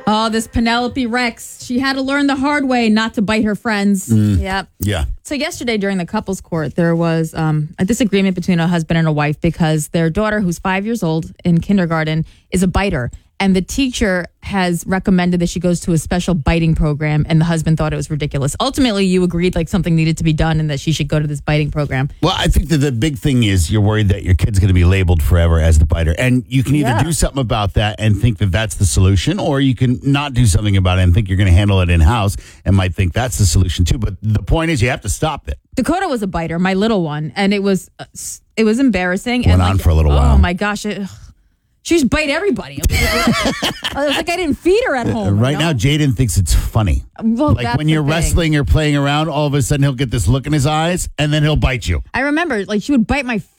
Oh, this Penelope Rex. She had to learn the hard way not to bite her friends. Yep. Yeah. So yesterday during the couples court, there was a disagreement between a husband and a wife because their daughter, who's 5 years old in kindergarten, is a biter. And the teacher has recommended that she goes to a special biting program, and the husband thought it was ridiculous. Ultimately, you agreed like something needed to be done and that she should go to this biting program. Well, I think that the big thing is you're worried that your kid's going to be labeled forever as the biter. And you can either do something about that and think that that's the solution, or you can not do something about it and think you're going to handle it in-house and might think that's the solution too. But the point is you have to stop it. Dakota was a biter, my little one, and it was embarrassing. Went on for a little while. Oh, my gosh. She just bite everybody. It was like I didn't feed her at home. Right now, Jaden thinks it's funny. Well, like when you're wrestling or playing around, all of a sudden he'll get this look in his eyes, and then he'll bite you. I remember, like, she would bite my